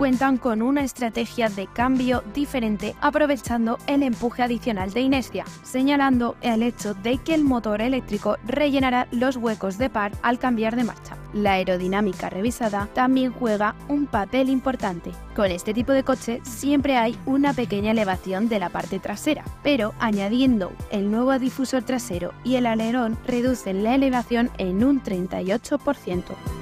cuentan con una estrategia de cambio diferente aprovechando el empuje adicional de inercia, señalando el hecho de que el motor eléctrico rellenará los huecos de par al cambiar de marcha. La aerodinámica revisada también juega un papel importante. Con este tipo de coche siempre hay una pequeña elevación de la parte trasera, pero añadiendo el nuevo difusor trasero y el alerón reducen la elevación en un 38%.